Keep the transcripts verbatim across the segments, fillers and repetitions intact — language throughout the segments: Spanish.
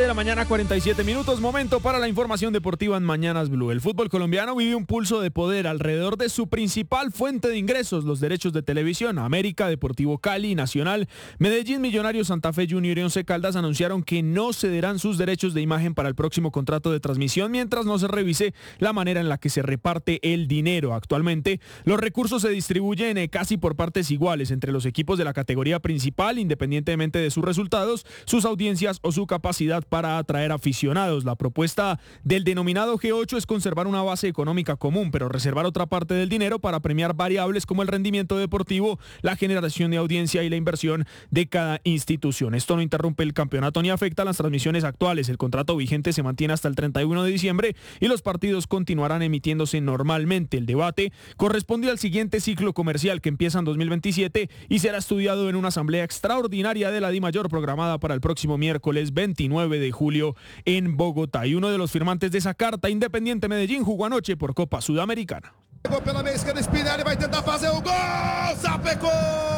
de la mañana, cuarenta y siete minutos, momento para la información deportiva en Mañanas Blue. El fútbol colombiano vive un pulso de poder alrededor de su principal fuente de ingresos, los derechos de televisión. América, Deportivo Cali, Nacional, Medellín, Millonarios, Santa Fe Junior y Once Caldas anunciaron que no cederán sus derechos de imagen para el próximo contrato de transmisión mientras no se revise la manera en la que se reparte el dinero. Actualmente, los recursos se distribuyen eh, casi por partes iguales entre los equipos de la categoría principal, independientemente de sus resultados, sus audiencias o su capacidad para atraer aficionados. La propuesta del denominado G ocho es conservar una base económica común, pero reservar otra parte del dinero para premiar variables como el rendimiento deportivo, la generación de audiencia y la inversión de cada institución. Esto no interrumpe el campeonato ni afecta las transmisiones actuales. El contrato vigente se mantiene hasta el treinta y uno de diciembre y los partidos continuarán emitiéndose normalmente. El debate corresponde al siguiente ciclo comercial que empieza en dos mil veintisiete y será estudiado en una asamblea extraordinaria de la DIMAYOR programada para el próximo miércoles veintinueve de julio en Bogotá. Y uno de los firmantes de esa carta, Independiente Medellín, jugó anoche por Copa Sudamericana. Pela meia esquerda, Spinelli vai tentar fazer o gol, sapecou!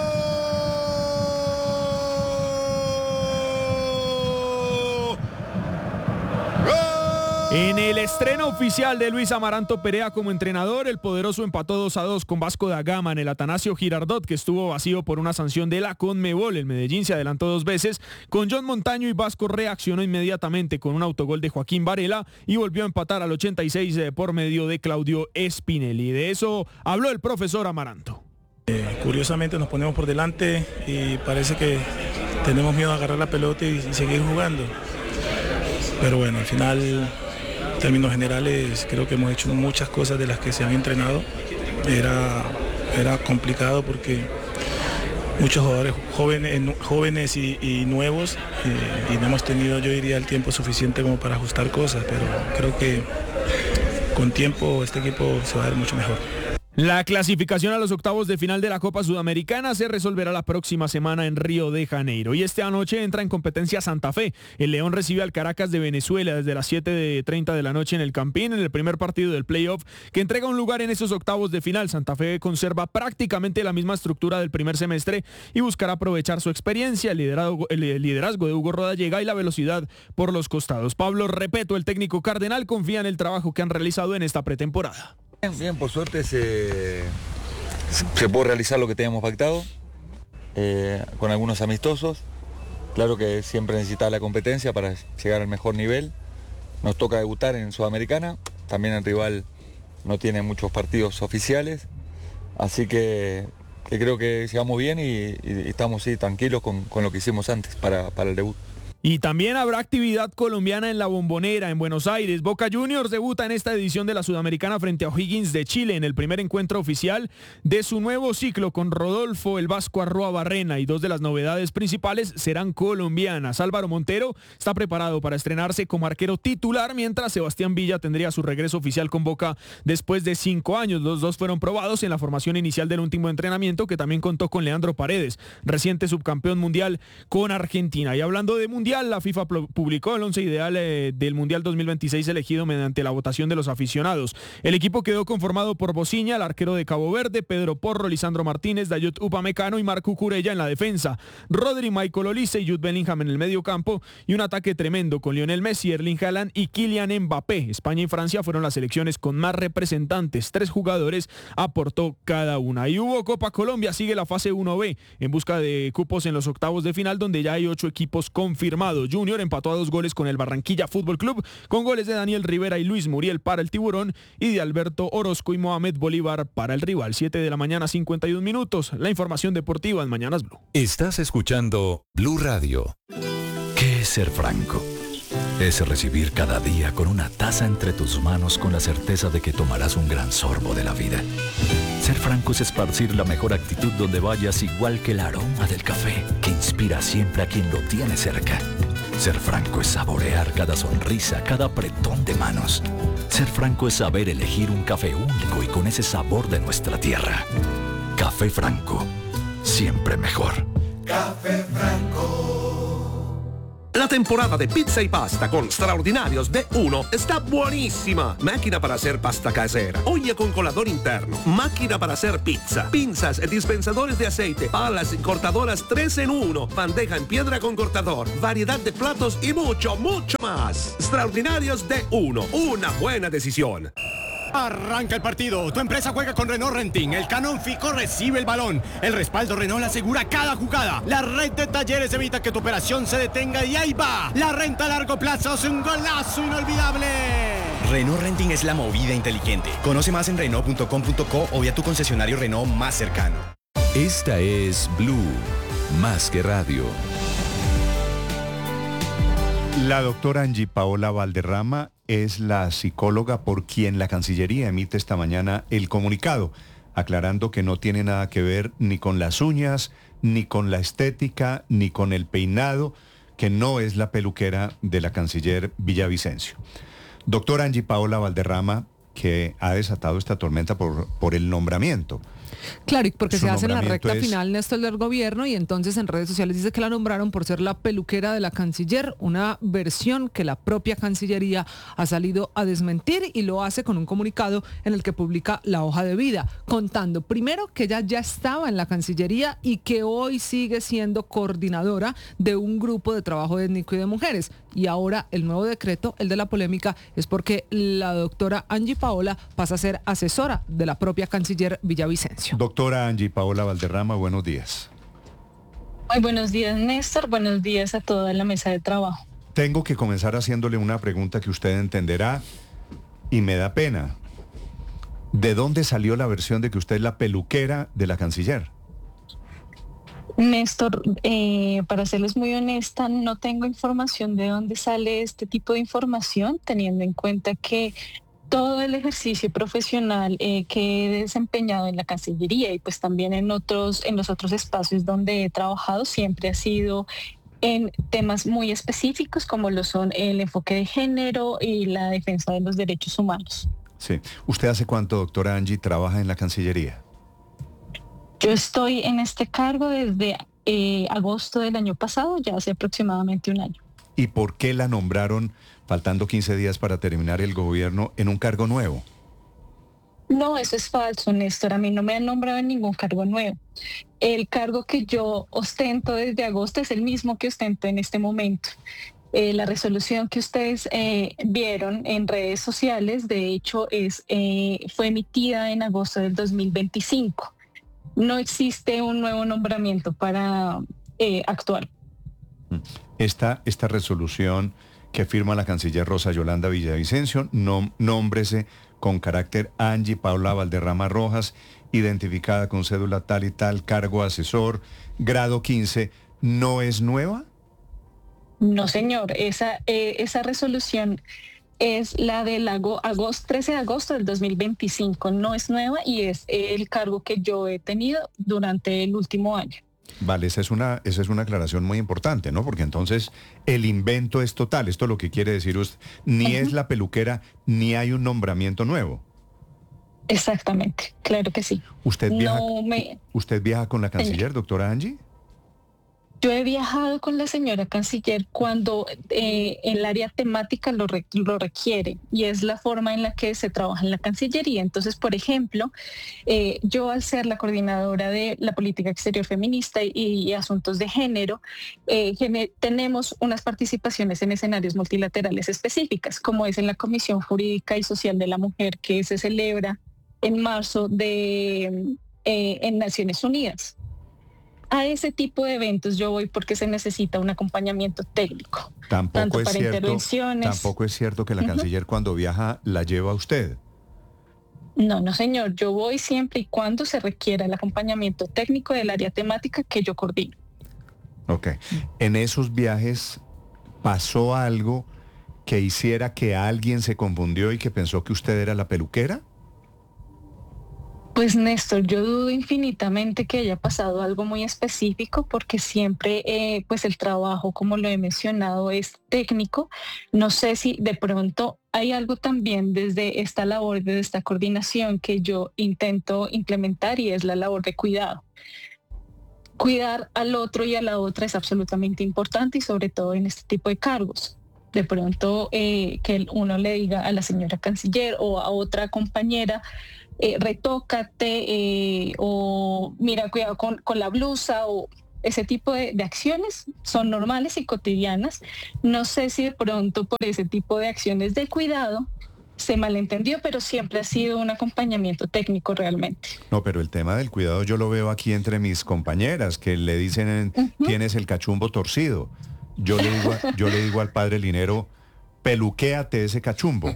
En el estreno oficial de Luis Amaranto Perea como entrenador, el poderoso empató dos a dos con Vasco da Gama en el Atanasio Girardot, que estuvo vacío por una sanción de la Conmebol. El Medellín se adelantó dos veces con John Montaño y Vasco reaccionó inmediatamente con un autogol de Joaquín Varela y volvió a empatar al ochenta y seis por medio de Claudio Spinelli. De eso habló el profesor Amaranto. Eh, curiosamente nos ponemos por delante y parece que tenemos miedo a agarrar la pelota y, y seguir jugando. Pero bueno, al final, en términos generales, creo que hemos hecho muchas cosas de las que se han entrenado. Era, era complicado porque muchos jugadores jóvenes, jóvenes y, y nuevos eh, y no hemos tenido, yo diría, el tiempo suficiente como para ajustar cosas, pero creo que con tiempo este equipo se va a ver mucho mejor. La clasificación a los octavos de final de la Copa Sudamericana se resolverá la próxima semana en Río de Janeiro. Y esta noche entra en competencia Santa Fe. El León recibe al Caracas de Venezuela desde las siete y treinta de la noche en el Campín, en el primer partido del playoff, que entrega un lugar en esos octavos de final. Santa Fe conserva prácticamente la misma estructura del primer semestre y buscará aprovechar su experiencia, el liderazgo, el liderazgo de Hugo Rodallega y la velocidad por los costados. Pablo Repeto, el técnico cardenal, confía en el trabajo que han realizado en esta pretemporada. Bien, bien, por suerte se, se puede realizar lo que teníamos pactado, eh, con algunos amistosos. Claro que siempre necesita la competencia para llegar al mejor nivel. Nos toca debutar en Sudamericana, también el rival no tiene muchos partidos oficiales, así que, que creo que llegamos bien y, y estamos sí, tranquilos con, con lo que hicimos antes para, para el debut. Y también habrá actividad colombiana en La Bombonera, en Buenos Aires. Boca Juniors debuta en esta edición de la Sudamericana frente a O'Higgins de Chile en el primer encuentro oficial de su nuevo ciclo con Rodolfo el Vasco Arroa Barrena, y dos de las novedades principales serán colombianas. Álvaro Montero está preparado para estrenarse como arquero titular, mientras Sebastián Villa tendría su regreso oficial con Boca después de cinco años. Los dos fueron probados en la formación inicial del último entrenamiento, que también contó con Leandro Paredes, reciente subcampeón mundial con Argentina. Y hablando de mundial, la FIFA publicó el once ideal eh, del Mundial dos mil veintiséis elegido mediante la votación de los aficionados. El equipo quedó conformado por Bociña, el arquero de Cabo Verde, Pedro Porro, Lisandro Martínez, Dayot Upamecano y Marco Cucurella en la defensa, Rodri, Michael Olise y Jude Bellingham en el medio campo, y un ataque tremendo con Lionel Messi, Erling Haaland y Kylian Mbappé. España y Francia fueron las selecciones con más representantes, tres jugadores aportó cada una. Y hubo Copa Colombia, sigue la fase uno B en busca de cupos en los octavos de final, donde ya hay ocho equipos confirmados. Junior empató a dos goles con el Barranquilla Fútbol Club, con goles de Daniel Rivera y Luis Muriel para el Tiburón y de Alberto Orozco y Mohamed Bolívar para el rival. siete de la mañana, cincuenta y un minutos. La información deportiva en Mañanas Blue. Estás escuchando Blue Radio. ¿Qué es ser franco? Es recibir cada día con una taza entre tus manos con la certeza de que tomarás un gran sorbo de la vida. Ser franco es esparcir la mejor actitud donde vayas, igual que el aroma del café que inspira siempre a quien lo tiene cerca. Ser franco es saborear cada sonrisa, cada apretón de manos. Ser franco es saber elegir un café único y con ese sabor de nuestra tierra. Café Franco, siempre mejor. Café Franco. La temporada de pizza y pasta con Extraordinarios de uno está buenísima. Máquina para hacer pasta casera, olla con colador interno, máquina para hacer pizza, pinzas, dispensadores de aceite, palas y cortadoras tres en uno, bandeja en piedra con cortador, variedad de platos y mucho, mucho más. Extraordinarios de uno, una buena decisión. Arranca el partido, tu empresa juega con Renault Renting, el Canon Fico recibe el balón, el respaldo Renault asegura cada jugada, la red de talleres evita que tu operación se detenga y ahí va, la renta a largo plazo es un golazo inolvidable. Renault Renting es la movida inteligente. Conoce más en Renault punto com punto co o vía tu concesionario Renault más cercano. Esta es Blue, más que radio. La doctora Angie Paola Valderrama es la psicóloga por quien la Cancillería emite esta mañana el comunicado, aclarando que no tiene nada que ver ni con las uñas, ni con la estética, ni con el peinado, que no es la peluquera de la canciller Villavicencio. Doctora Angie Paola Valderrama, que ha desatado esta tormenta por, por el nombramiento. Claro, y porque Su se hace en la nombramiento recta es... final, Néstor, del gobierno, y entonces en redes sociales dice que la nombraron por ser la peluquera de la canciller, una versión que la propia Cancillería ha salido a desmentir y lo hace con un comunicado en el que publica la hoja de vida, contando primero que ella ya estaba en la Cancillería y que hoy sigue siendo coordinadora de un grupo de trabajo étnico y de mujeres. Y ahora el nuevo decreto, el de la polémica, es porque la doctora Angie Paola pasa a ser asesora de la propia canciller Villavicencio. Doctora Angie Paola Valderrama, buenos días. Muy buenos días, Néstor. Buenos días a toda la mesa de trabajo. Tengo que comenzar haciéndole una pregunta que usted entenderá y me da pena. ¿De dónde salió la versión de que usted es la peluquera de la canciller? Néstor, eh, para serles muy honesta, no tengo información de dónde sale este tipo de información, teniendo en cuenta que todo el ejercicio profesional eh, que he desempeñado en la Cancillería y pues también en otros, en los otros espacios donde he trabajado siempre ha sido en temas muy específicos como lo son el enfoque de género y la defensa de los derechos humanos. Sí. ¿Usted hace cuánto, doctora Angie, trabaja en la Cancillería? Yo estoy en este cargo desde eh, agosto del año pasado, ya hace aproximadamente un año. ¿Y por qué la nombraron, faltando quince días para terminar el gobierno, en un cargo nuevo? No, eso es falso, Néstor. A mí no me han nombrado en ningún cargo nuevo. El cargo que yo ostento desde agosto es el mismo que ostento en este momento. Eh, la resolución que ustedes eh, vieron en redes sociales, de hecho, es, eh, fue emitida en agosto del dos mil veinticinco. No existe un nuevo nombramiento para eh, actuar. Esta, esta resolución que firma la canciller Rosa Yolanda Villavicencio, nom, nómbrese con carácter Angie Paola Valderrama Rojas, identificada con cédula tal y tal, cargo asesor, grado quince, ¿no es nueva? No, señor. Esa, eh, esa resolución es la del agosto, trece de agosto del dos mil veinticinco, no es nueva y es el cargo que yo he tenido durante el último año. Vale, esa es una, esa es una aclaración muy importante, ¿no? Porque entonces el invento es total, esto es lo que quiere decir usted, ni uh-huh. es la peluquera, ni hay un nombramiento nuevo. Exactamente, claro que sí. ¿Usted viaja, no me... ¿usted viaja con la canciller, doctora Angie? Yo he viajado con la señora canciller cuando eh, el área temática lo, re, lo requiere y es la forma en la que se trabaja en la Cancillería. Entonces, por ejemplo, eh, yo al ser la coordinadora de la política exterior feminista y, y asuntos de género, eh, gener, tenemos unas participaciones en escenarios multilaterales específicas, como es en la Comisión Jurídica y Social de la Mujer, que se celebra en marzo de, eh, en Naciones Unidas. A ese tipo de eventos yo voy porque se necesita un acompañamiento técnico. Tampoco, tanto es, para cierto, intervenciones. tampoco es cierto que la uh-huh. canciller cuando viaja la lleva a usted. No, no señor, yo voy siempre y cuando se requiera el acompañamiento técnico del área temática que yo coordino. Ok. En esos viajes pasó algo que hiciera que alguien se confundió y que pensó que usted era la peluquera. Pues Néstor, yo dudo infinitamente que haya pasado algo muy específico porque siempre eh, pues el trabajo, como lo he mencionado, es técnico. No sé si de pronto hay algo también desde esta labor, desde esta coordinación que yo intento implementar y es la labor de cuidado. cuidar al otro y a la otra es absolutamente importante y sobre todo en este tipo de cargos. De pronto eh, que uno le diga a la señora canciller o a otra compañera, eh, retócate eh, o mira, cuidado con, con la blusa o ese tipo de, de acciones son normales y cotidianas. No sé si de pronto por ese tipo de acciones de cuidado se malentendió, pero siempre ha sido un acompañamiento técnico realmente. No, pero el tema del cuidado yo lo veo aquí entre mis compañeras, que le dicen, uh-huh. tienes el cachumbo torcido. Yo le digo, a, yo le digo al padre Linero, peluquéate ese cachumbo.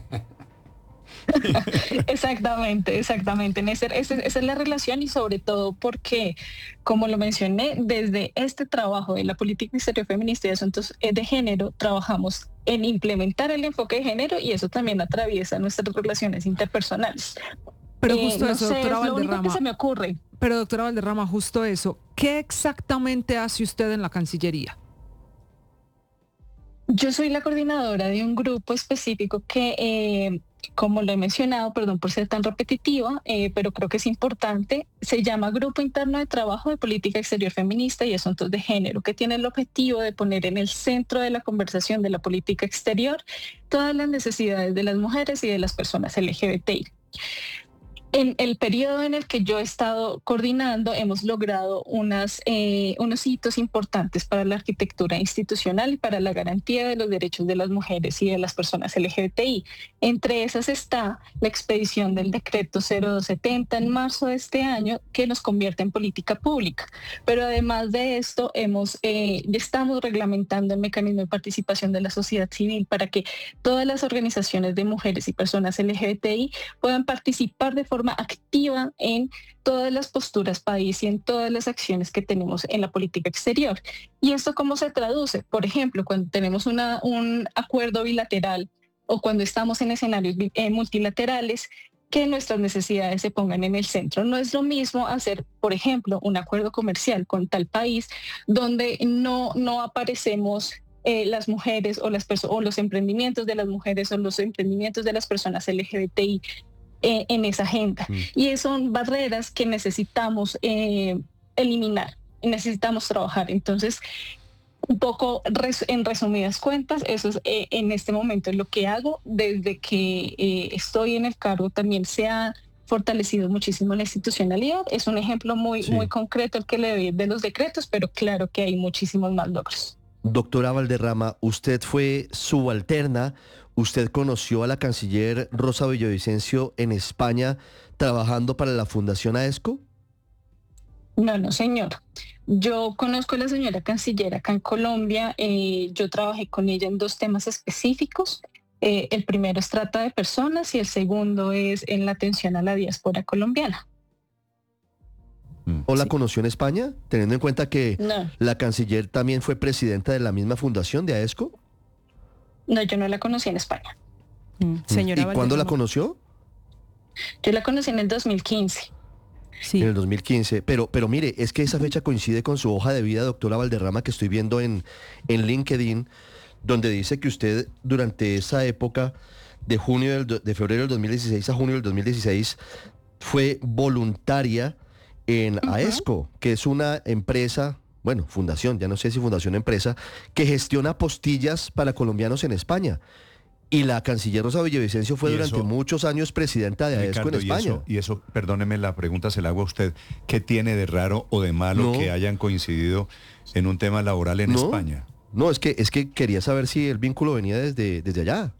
Exactamente, exactamente. Ese, ese, esa es la relación y sobre todo porque, como lo mencioné, desde este trabajo de la política exterior feminista y de asuntos de género, trabajamos en implementar el enfoque de género y eso también atraviesa nuestras relaciones interpersonales. Pero justo eh, no eso, sé, doctora es lo Valderrama. único que se me ocurre. Pero doctora Valderrama, justo eso. ¿Qué exactamente hace usted en la Cancillería? Yo soy la coordinadora de un grupo específico que, eh, como lo he mencionado, perdón por ser tan repetitiva, eh, pero creo que es importante, se llama Grupo Interno de Trabajo de Política Exterior Feminista y Asuntos de Género, que tiene el objetivo de poner en el centro de la conversación de la política exterior todas las necesidades de las mujeres y de las personas L G B T I. En el periodo en el que yo he estado coordinando, hemos logrado unas, eh, unos hitos importantes para la arquitectura institucional y para la garantía de los derechos de las mujeres y de las personas L G B T I. Entre esas está la expedición del decreto cero dos setenta en marzo de este año, que nos convierte en política pública. Pero además de esto, hemos, eh, estamos reglamentando el mecanismo de participación de la sociedad civil para que todas las organizaciones de mujeres y personas L G B T I puedan participar de forma activa en todas las posturas país y en todas las acciones que tenemos en la política exterior. ¿Y esto cómo se traduce? Por ejemplo, cuando tenemos una, un acuerdo bilateral o cuando estamos en escenarios eh, multilaterales, que nuestras necesidades se pongan en el centro. No es lo mismo hacer, por ejemplo, un acuerdo comercial con tal país donde no, no aparecemos Eh, las mujeres o, las perso- o los emprendimientos de las mujeres o los emprendimientos de las personas L G B T I eh, en esa agenda. Mm. Y son barreras que necesitamos eh, eliminar, necesitamos trabajar. Entonces, un poco res- en resumidas cuentas, eso es eh, en este momento lo que hago. Desde que eh, estoy en el cargo también se ha fortalecido muchísimo la institucionalidad. Es un ejemplo muy, sí. muy concreto el que le doy de los decretos, pero claro que hay muchísimos más logros. Doctora Valderrama, usted fue subalterna, usted conoció a la canciller Rosa Villavicencio en España trabajando para la Fundación AESCO. No, no, señor. Yo conozco a la señora canciller acá en Colombia. Eh, yo trabajé con ella en dos temas específicos. Eh, el primero es trata de personas y el segundo es en la atención a la diáspora colombiana. ¿O la sí. conoció en España, teniendo en cuenta que no. la canciller también fue presidenta de la misma fundación de AESCO? No, yo no la conocí en España. Mm. Señora ¿Y Valderrama. ¿Cuándo la conoció? Yo la conocí en el dos mil quince. Sí. En el dos mil quince. Pero, pero mire, es que esa fecha coincide con su hoja de vida, doctora Valderrama, que estoy viendo en, en LinkedIn, donde dice que usted durante esa época de junio del, de febrero del dos mil dieciséis a junio del dos mil dieciséis fue voluntaria en uh-huh. AESCO, que es una empresa, bueno, fundación, ya no sé si fundación o empresa, que gestiona postillas para colombianos en España. Y la canciller Rosa Villavicencio fue durante eso, muchos años presidenta de AESCO, Ricardo, en España. Y eso, y eso, perdóneme la pregunta, se la hago a usted, ¿qué tiene de raro o de malo no. que hayan coincidido en un tema laboral en no, España? No, es que, es que quería saber si el vínculo venía desde, desde allá.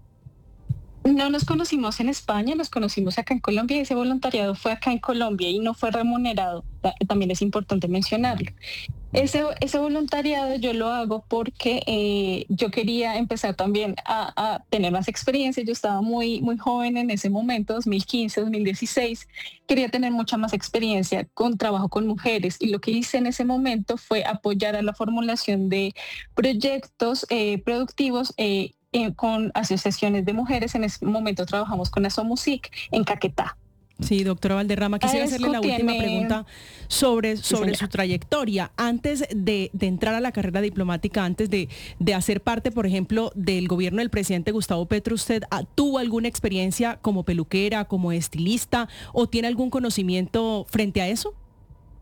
No nos conocimos en España, nos conocimos acá en Colombia y ese voluntariado fue acá en Colombia y no fue remunerado, también es importante mencionarlo. Ese, ese voluntariado yo lo hago porque eh, yo quería empezar también a, a tener más experiencia. Yo estaba muy, muy joven en ese momento, dos mil quince, dos mil dieciséis. Quería tener mucha más experiencia con trabajo con mujeres y lo que hice en ese momento fue apoyar a la formulación de proyectos eh, productivos eh, eh, con asociaciones de mujeres. En ese momento trabajamos con Asomusic en Caquetá. Sí, doctora Valderrama, quisiera AESCO hacerle la tiene... última pregunta sobre, sobre sí, su trayectoria. Antes de, de entrar a la carrera diplomática, antes de, de hacer parte, por ejemplo, del gobierno del presidente Gustavo Petro, ¿usted tuvo alguna experiencia como peluquera, como estilista o tiene algún conocimiento frente a eso?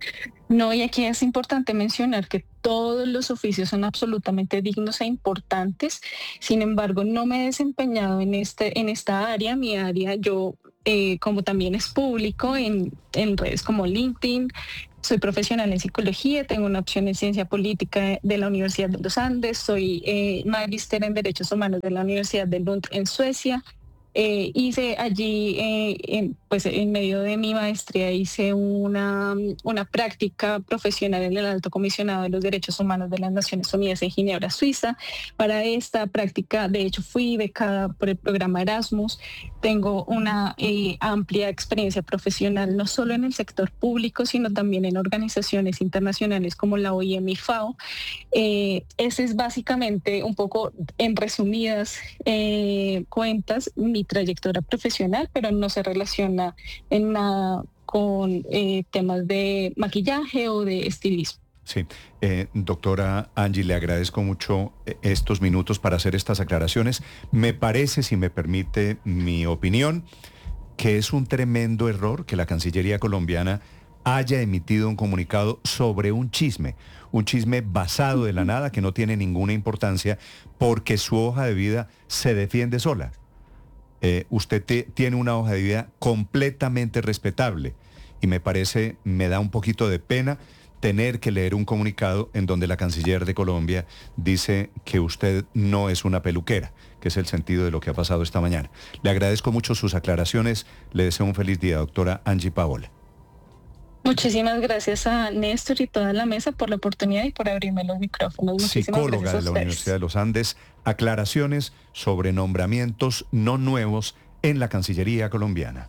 No, y aquí es importante mencionar que todos los oficios son absolutamente dignos e importantes. Sin embargo, no me he desempeñado en, este, en esta área. Mi área, yo, eh, como también es público, en, en redes como LinkedIn, soy profesional en psicología, tengo una opción en ciencia política de la Universidad de los Andes, soy eh, magíster en Derechos Humanos de la Universidad de Lund en Suecia. Eh, hice allí, eh, en, pues en medio de mi maestría, hice una, una práctica profesional en el Alto Comisionado de los Derechos Humanos de las Naciones Unidas en Ginebra, Suiza. Para esta práctica, de hecho, fui becada por el programa Erasmus. Tengo una eh, amplia experiencia profesional, no solo en el sector público, sino también en organizaciones internacionales como la O I M y FAO. Eh, ese es básicamente, un poco en resumidas eh, cuentas, mi trayectoria profesional, pero no se relaciona en nada con eh, temas de maquillaje o de estilismo. Sí, eh, doctora Angie, le agradezco mucho estos minutos para hacer estas aclaraciones. Me parece, si me permite mi opinión, que es un tremendo error que la Cancillería colombiana haya emitido un comunicado sobre un chisme, un chisme basado de la nada que no tiene ninguna importancia porque su hoja de vida se defiende sola. Eh, usted te, tiene una hoja de vida completamente respetable y me parece, me da un poquito de pena tener que leer un comunicado en donde la canciller de Colombia dice que usted no es una peluquera, que es el sentido de lo que ha pasado esta mañana. Le agradezco mucho sus aclaraciones, le deseo un feliz día, doctora Angie Paola. Muchísimas gracias a Néstor y toda la mesa por la oportunidad y por abrirme los micrófonos. Muchísimas Psicóloga gracias a de la ustedes. Universidad de los Andes, aclaraciones sobre nombramientos no nuevos en la Cancillería colombiana.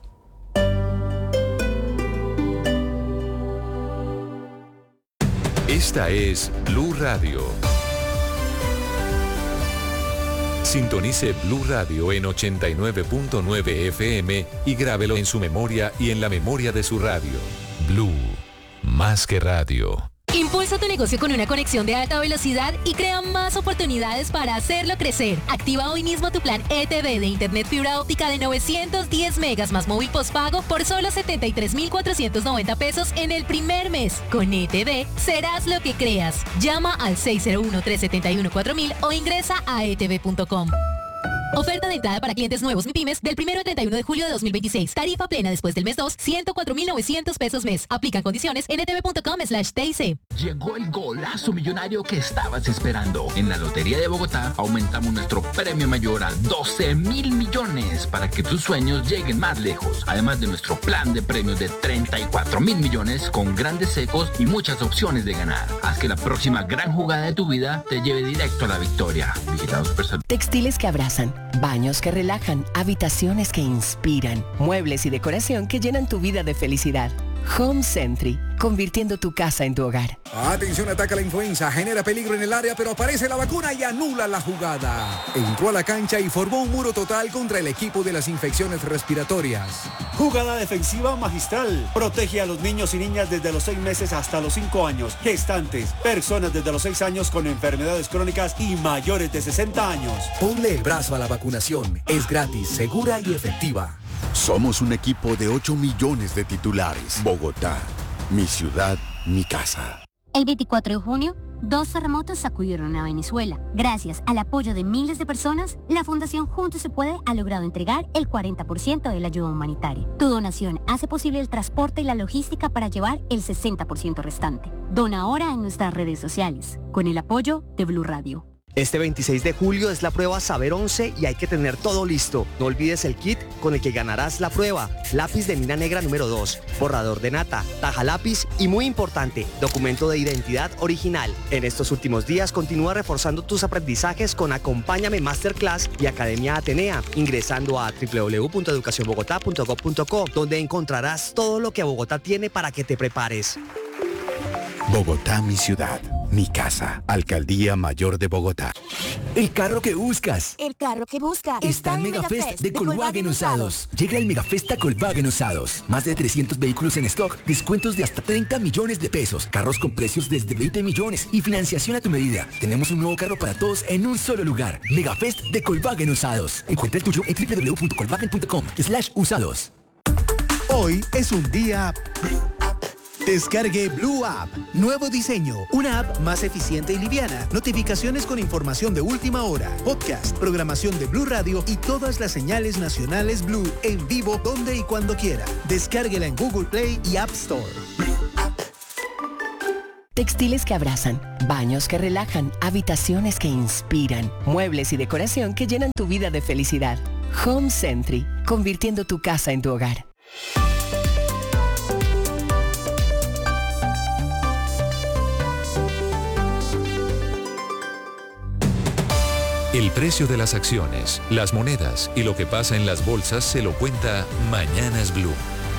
Esta es Blue Radio. Sintonice Blue Radio en ochenta y nueve punto nueve F M y grábelo en su memoria y en la memoria de su radio. Blue, más que radio. Impulsa tu negocio con una conexión de alta velocidad y crea más oportunidades para hacerlo crecer. Activa hoy mismo tu plan E T V de Internet Fibra Óptica de novecientos diez megas más móvil postpago por solo setenta y tres mil cuatrocientos noventa pesos en el primer mes. Con E T V serás lo que creas. Llama al seis cero uno, tres siete uno, cuatro mil o ingresa a e t v punto com. Oferta de entrada para clientes nuevos MIPYMES del primero al treinta y uno de julio de dos mil veintiséis. Tarifa plena después del mes dos, ciento cuatro mil novecientos pesos mes. Aplican condiciones en e t v punto com slash t i c. Llegó el golazo millonario que estabas esperando. En la Lotería de Bogotá aumentamos nuestro premio mayor a doce mil millones para que tus sueños lleguen más lejos. Además de nuestro plan de premios de treinta y cuatro mil millones con grandes secos y muchas opciones de ganar. Haz que la próxima gran jugada de tu vida te lleve directo a la victoria. Vigilados personal. Textiles que abrazan, baños que relajan, habitaciones que inspiran, muebles y decoración que llenan tu vida de felicidad. Home Sentry, convirtiendo tu casa en tu hogar. Atención, ataca la influenza, genera peligro en el área, pero aparece la vacuna y anula la jugada. Entró a la cancha y formó un muro total contra el equipo de las infecciones respiratorias. Jugada defensiva magistral. Protege a los niños y niñas desde los seis meses hasta los cinco años, gestantes, personas desde los seis años con enfermedades crónicas y mayores de sesenta años. Ponle el brazo a la vacunación. Es gratis, segura y efectiva. Somos un equipo de ocho millones de titulares. Bogotá, mi ciudad, mi casa. El veinticuatro de junio, dos terremotos sacudieron a Venezuela. Gracias al apoyo de miles de personas, la Fundación Juntos se Puede ha logrado entregar el cuarenta por ciento de la ayuda humanitaria. Tu donación hace posible el transporte y la logística para llevar el sesenta por ciento restante. Dona ahora en nuestras redes sociales, con el apoyo de Blue Radio. Este veintiséis de julio es la prueba Saber once y hay que tener todo listo. No olvides el kit con el que ganarás la prueba. Lápiz de mina negra número dos, borrador de nata, taja lápiz y, muy importante, documento de identidad original. En estos últimos días continúa reforzando tus aprendizajes con Acompáñame Masterclass y Academia Atenea, ingresando a doble u doble u doble u punto educación bogotá punto gob punto co, donde encontrarás todo lo que Bogotá tiene para que te prepares. Bogotá, mi ciudad, mi casa. Alcaldía Mayor de Bogotá. El carro que buscas. El carro que buscas. Está en Megafest de Colwagen Usados. Llega el Megafest a Colwagen Usados. Más de trescientos vehículos en stock, descuentos de hasta treinta millones de pesos, carros con precios desde veinte millones y financiación a tu medida. Tenemos un nuevo carro para todos en un solo lugar. Megafest de Colwagen Usados. Encuentra el tuyo en doble u doble u doble u punto colwagen punto com slash usados. Hoy es un día Descargue Blue App. Nuevo diseño. Una app más eficiente y liviana. Notificaciones con información de última hora. Podcast, programación de Blue Radio y todas las señales nacionales Blue en vivo donde y cuando quiera. Descárguela en Google Play y App Store. Textiles que abrazan, baños que relajan, habitaciones que inspiran, muebles y decoración que llenan tu vida de felicidad. Home Sentry, convirtiendo tu casa en tu hogar. El precio de las acciones, las monedas y lo que pasa en las bolsas se lo cuenta Mañanas Blue.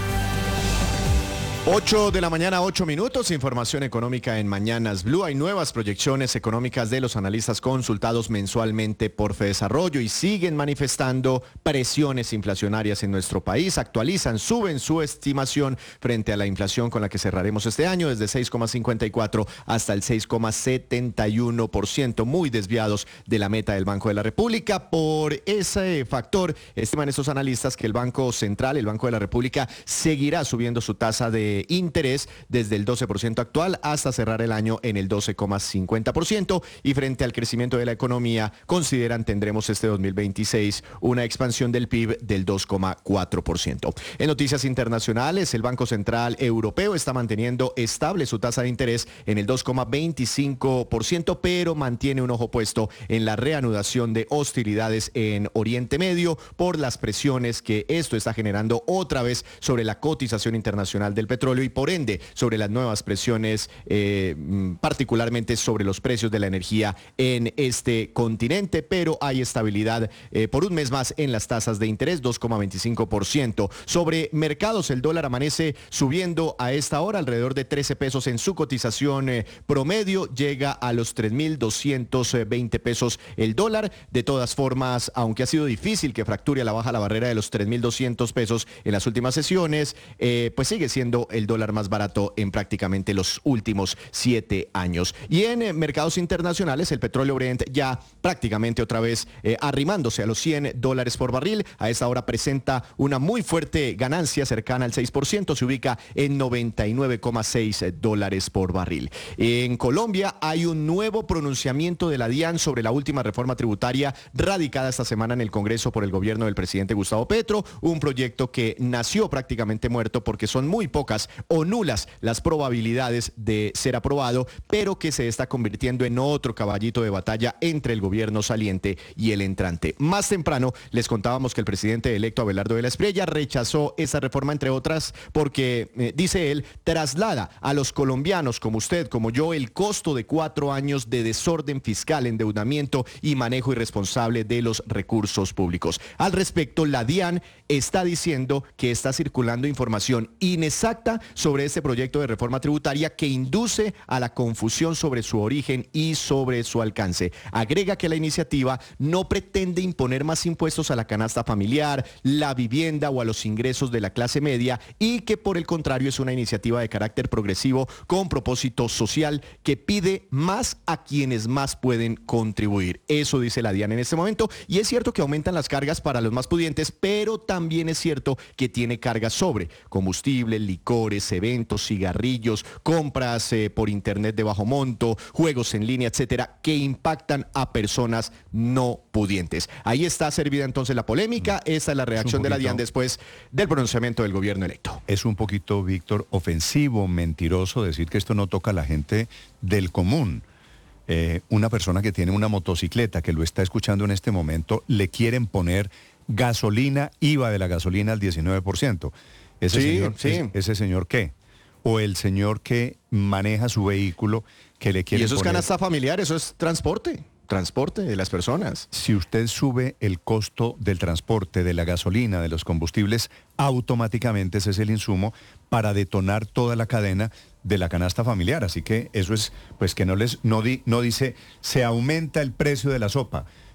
ocho de la mañana, ocho minutos, información económica en Mañanas Blue. Hay nuevas proyecciones económicas de los analistas consultados mensualmente por Fedesarrollo y siguen manifestando presiones inflacionarias en nuestro país. Actualizan, suben su estimación frente a la inflación con la que cerraremos este año desde seis coma cincuenta y cuatro hasta el seis coma setenta y uno por ciento, muy desviados de la meta del Banco de la República. Por ese factor, estiman estos analistas que el Banco Central, el Banco de la República, seguirá subiendo su tasa de interés desde el doce por ciento actual hasta cerrar el año en el doce coma cincuenta por ciento, y frente al crecimiento de la economía consideran tendremos este dos mil veintiséis una expansión del P I B del dos coma cuatro por ciento. En noticias internacionales, el Banco Central Europeo está manteniendo estable su tasa de interés en el dos coma veinticinco por ciento, pero mantiene un ojo puesto en la reanudación de hostilidades en Oriente Medio por las presiones que esto está generando otra vez sobre la cotización internacional del petróleo y por ende sobre las nuevas presiones, eh, particularmente sobre los precios de la energía en este continente, pero hay estabilidad eh, por un mes más en las tasas de interés, dos coma veinticinco por ciento. Sobre mercados, el dólar amanece subiendo a esta hora alrededor de trece pesos en su cotización eh, promedio, llega a los tres mil doscientos veinte pesos el dólar. De todas formas, aunque ha sido difícil que fracture a la baja la barrera de los tres mil doscientos pesos en las últimas sesiones, eh, pues sigue siendo el dólar más barato en prácticamente los últimos siete años. Y en eh, mercados internacionales, el petróleo Brent ya prácticamente otra vez eh, arrimándose a los cien dólares por barril. A esta hora presenta una muy fuerte ganancia cercana al seis por ciento, se ubica en noventa y nueve coma seis dólares por barril. En Colombia hay un nuevo pronunciamiento de la DIAN sobre la última reforma tributaria radicada esta semana en el Congreso por el gobierno del presidente Gustavo Petro, un proyecto que nació prácticamente muerto porque son muy pocas o nulas las probabilidades de ser aprobado, pero que se está convirtiendo en otro caballito de batalla entre el gobierno saliente y el entrante. Más temprano les contábamos que el presidente electo Abelardo de la Espriella rechazó esa reforma, entre otras, porque, eh, dice él, traslada a los colombianos como usted, como yo, el costo de cuatro años de desorden fiscal, endeudamiento y manejo irresponsable de los recursos públicos. Al respecto, la DIAN está diciendo que está circulando información inexacta sobre este proyecto de reforma tributaria que induce a la confusión sobre su origen y sobre su alcance. Agrega que la iniciativa no pretende imponer más impuestos a la canasta familiar, la vivienda o a los ingresos de la clase media y que por el contrario es una iniciativa de carácter progresivo con propósito social que pide más a quienes más pueden contribuir. Eso dice la DIAN en este momento, y es cierto que aumentan las cargas para los más pudientes, pero también es cierto que tiene cargas sobre combustible, licores, eventos, cigarrillos, compras eh, por internet de bajo monto, juegos en línea, etcétera, que impactan a personas no pudientes. Ahí está servida entonces la polémica. Esa es la reacción es de la DIAN después del pronunciamiento del gobierno electo. Es un poquito, Víctor, ofensivo, mentiroso decir que esto no toca a la gente del común. Eh, una persona que tiene una motocicleta, que lo está escuchando en este momento, le quieren poner gasolina, I V A de la gasolina al diecinueve por ciento. Ese, sí, señor, sí. Es, ¿Ese señor qué? O el señor que maneja su vehículo, que le quiere Y eso poner... es canasta familiar, eso es transporte. Transporte de las personas. Si usted sube el costo del transporte, de la gasolina, de los combustibles, automáticamente ese es el insumo para detonar toda la cadena de la canasta familiar. Así que eso es, pues que no les, no, di, no dice, se aumenta el precio de la sopa.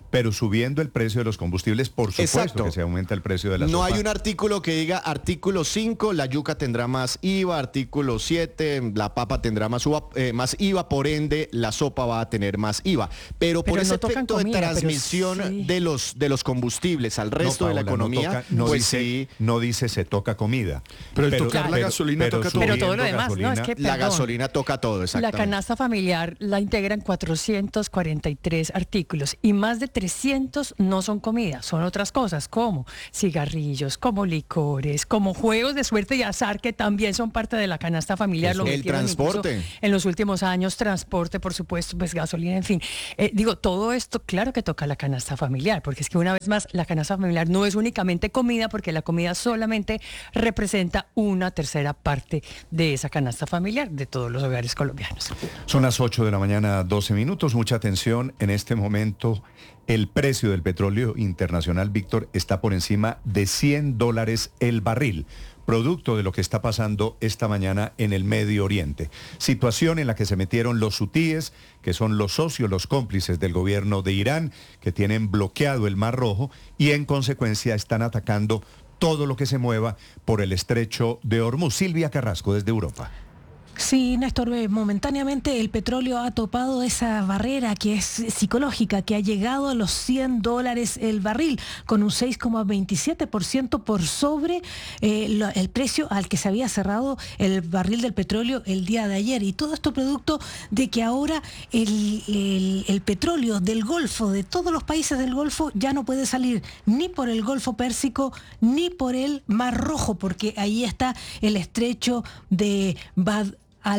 pero subiendo el precio de los combustibles, por supuesto. Exacto. Que se aumenta el precio de la No sopa. hay un artículo que diga artículo cinco, la yuca tendrá más I V A, artículo siete, la papa tendrá más, uva, eh, más I V A, por ende la sopa va a tener más I V A. Pero, pero por no ese efecto comida, de transmisión sí. de los de los combustibles al resto no, Paola, de la economía, no, toca, no pues dice, sí. No dice se toca comida. Pero el pero, tocar la gasolina pero, toca todo. todo. Pero todo lo demás, gasolina, no, es que, perdón, la gasolina toca todo, exactamente. La canasta familiar la integran cuatrocientos cuarenta y tres artículos y más de trescientos no son comida, son otras cosas como cigarrillos, como licores, como juegos de suerte y azar que también son parte de la canasta familiar. Eso, lo el transporte. En los últimos años, transporte, por supuesto, pues gasolina, en fin. Eh, digo, todo esto, claro que toca la canasta familiar, porque es que una vez más, la canasta familiar no es únicamente comida, porque la comida solamente representa una tercera parte de esa canasta familiar de todos los hogares colombianos. Son las ocho de la mañana, doce minutos. Mucha atención en este momento. El precio del petróleo internacional, Víctor, está por encima de cien dólares el barril, producto de lo que está pasando esta mañana en el Medio Oriente. Situación en la que se metieron los hutíes, que son los socios, los cómplices del gobierno de Irán, que tienen bloqueado el Mar Rojo y en consecuencia están atacando todo lo que se mueva por el estrecho de Hormuz. Silvia Carrasco, desde Europa. Sí, Néstor, momentáneamente el petróleo ha topado esa barrera que es psicológica, que ha llegado a los cien dólares el barril, con un seis coma veintisiete por ciento por sobre eh, lo, el precio al que se había cerrado el barril del petróleo el día de ayer. Y todo esto producto de que ahora el, el, el petróleo del Golfo, de todos los países del Golfo, ya no puede salir ni por el Golfo Pérsico ni por el Mar Rojo, porque ahí está el estrecho de Bab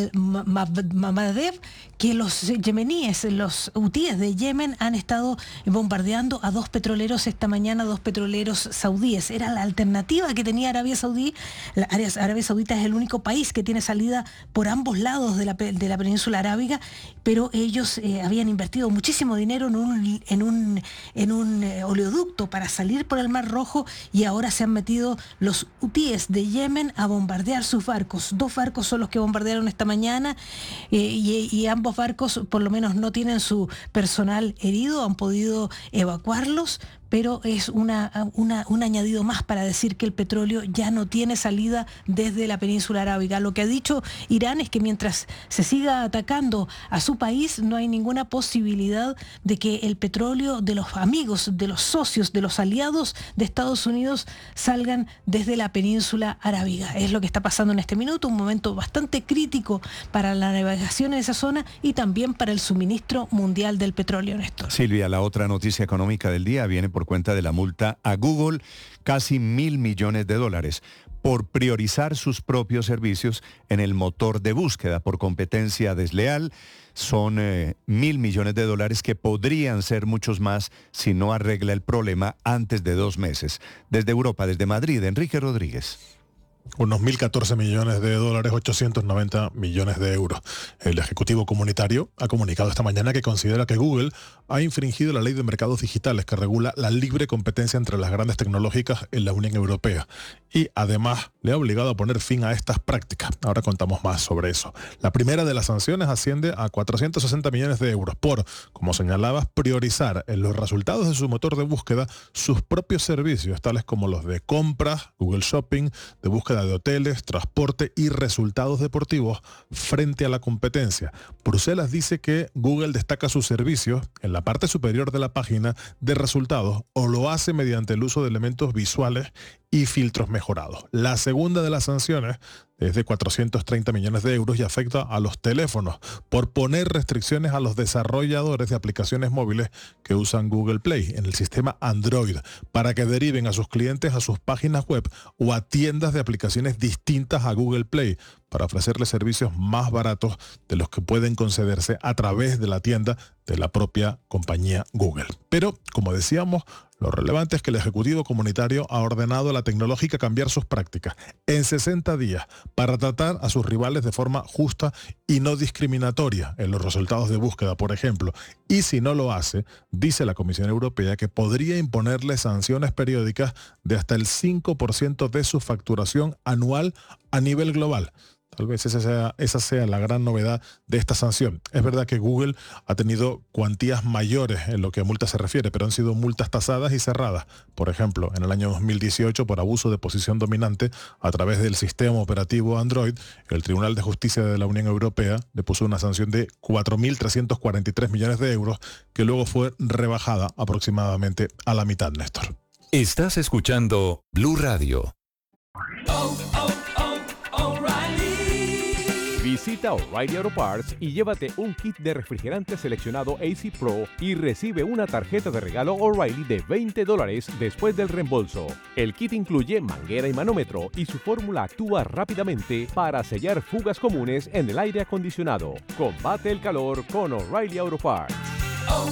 al-Mandeb, que los yemeníes, los hutíes de Yemen han estado bombardeando a dos petroleros esta mañana, dos petroleros saudíes. Era la alternativa que tenía Arabia Saudí. La Arabia Saudita es el único país que tiene salida por ambos lados de la, de la península arábiga, pero ellos eh, habían invertido muchísimo dinero en un, en un, en un eh, oleoducto para salir por el Mar Rojo, y ahora se han metido los hutíes de Yemen a bombardear sus barcos. Dos barcos son los que bombardearon esta mañana eh, y, y ambos barcos por lo menos no tienen su personal herido, han podido evacuarlos, pero es una, una, un añadido más para decir que el petróleo ya no tiene salida desde la península arábiga. Lo que ha dicho Irán es que mientras se siga atacando a su país, no hay ninguna posibilidad de que el petróleo de los amigos, de los socios, de los aliados de Estados Unidos salgan desde la península arábiga. Es lo que está pasando en este minuto, un momento bastante crítico para la navegación en esa zona y también para el suministro mundial del petróleo, Néstor. Silvia, la otra noticia económica del día viene por por cuenta de la multa a Google, casi mil millones de dólares, por priorizar sus propios servicios en el motor de búsqueda por competencia desleal. Son eh, mil millones de dólares que podrían ser muchos más si no arregla el problema antes de dos meses. Desde Europa, desde Madrid, Enrique Rodríguez. Unos mil catorce millones de dólares, ochocientos noventa millones de euros. El Ejecutivo Comunitario ha comunicado esta mañana que considera que Google ha infringido la ley de mercados digitales que regula la libre competencia entre las grandes tecnológicas en la Unión Europea y además le ha obligado a poner fin a estas prácticas. Ahora contamos más sobre eso. La primera de las sanciones asciende a cuatrocientos sesenta millones de euros por, como señalabas, priorizar en los resultados de su motor de búsqueda sus propios servicios, tales como los de compras, Google Shopping, de búsqueda de hoteles, transporte y resultados deportivos frente a la competencia. Bruselas dice que Google destaca sus servicios en la parte superior de la página de resultados o lo hace mediante el uso de elementos visuales y filtros mejorados. La segunda de las sanciones es de cuatrocientos treinta millones de euros y afecta a los teléfonos por poner restricciones a los desarrolladores de aplicaciones móviles que usan Google Play en el sistema Android para que deriven a sus clientes a sus páginas web o a tiendas de aplicaciones distintas a Google Play para ofrecerles servicios más baratos de los que pueden concederse a través de la tienda de la propia compañía Google. Pero, como decíamos, lo relevante es que el Ejecutivo Comunitario ha ordenado a la tecnológica cambiar sus prácticas en sesenta días para tratar a sus rivales de forma justa y no discriminatoria en los resultados de búsqueda, por ejemplo. Y si no lo hace, dice la Comisión Europea que podría imponerle sanciones periódicas de hasta el cinco por ciento de su facturación anual a nivel global. Tal vez esa sea, esa sea la gran novedad de esta sanción. Es verdad que Google ha tenido cuantías mayores en lo que a multas se refiere, pero han sido multas tasadas y cerradas. Por ejemplo, en el año dos mil dieciocho, por abuso de posición dominante a través del sistema operativo Android, el Tribunal de Justicia de la Unión Europea le puso una sanción de cuatro mil trescientos cuarenta y tres millones de euros, que luego fue rebajada aproximadamente a la mitad, Néstor. Estás escuchando Blue Radio. Visita O'Reilly Auto Parts y llévate un kit de refrigerante seleccionado A C Pro y recibe una tarjeta de regalo O'Reilly de veinte dólares después del reembolso. El kit incluye manguera y manómetro y su fórmula actúa rápidamente para sellar fugas comunes en el aire acondicionado. Combate el calor con O'Reilly Auto Parts.